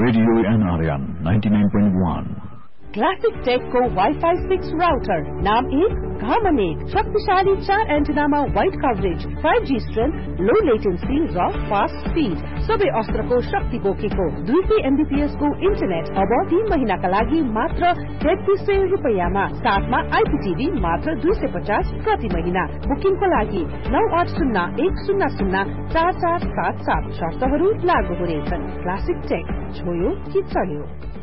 Radio NRN 99.1. Classic टेकको wifi 6 router नाम 1 घाम 1 शक्तिशाली 4 एन्टेनामा वाइड कभरेज 5G स्ट्रेन्थ लो लेटेन्सी र फास्ट स्पिड सबै अस्त्रको शक्ति बोकेको 200 MBPS को इन्टरनेट अब 3 महिनाका लागि मात्र 3300 रुपैयाँमा साथमा IPTV मात्र 250 प्रति महिना बुकिङको लागि 9801004477 शर्तहरू लागू हुनेछन् क्लासिक टेक छोयो कि चल्यो